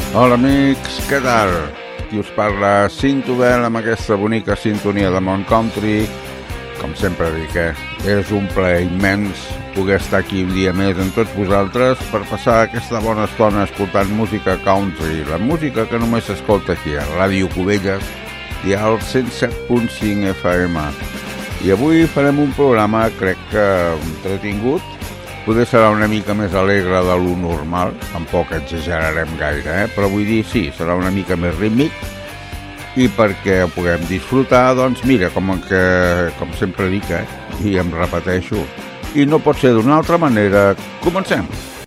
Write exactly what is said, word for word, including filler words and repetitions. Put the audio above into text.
Hola amics, què tal? Qui us parla Cinto Bell amb aquesta bonica sintonia de Mont Country. Com sempre dic, eh? És un plaer immens poder estar aquí un dia més amb tots vosaltres per passar aquesta bona estona escoltant música country, la música que només s'escolta aquí a Ràdio Cubelles i al cent set punt cinc F M. I avui farem un programa, crec que entretingut, potser serà una mica més alegre de lo normal, tampoc exagerarem gaire, eh? Però vull dir, sí, serà una mica més rítmic, i perquè ho puguem disfrutar, doncs mira, com que, com sempre dic, eh? I em repeteixo, i no pot ser d'una altra manera, comencem!